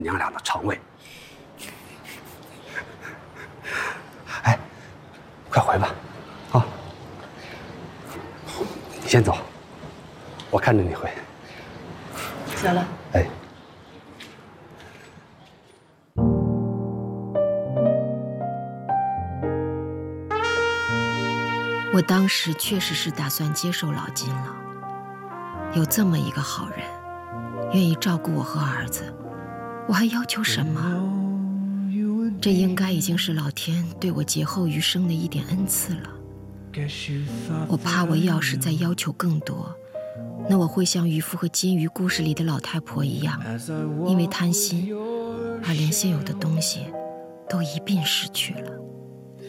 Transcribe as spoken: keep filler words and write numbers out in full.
娘俩的肠胃。哎，快回吧，啊！你先走，我看着你回。 行了。 哎。 我当时确实是打算接受老金了，有这么一个好人，愿意照顾我和儿子，我还要求什么？这应该已经是老天对我劫后余生的一点恩赐了。我怕我要是再要求更多，那我会像渔夫和金鱼故事里的老太婆一样，因为贪心而连现有的东西都一并失去了。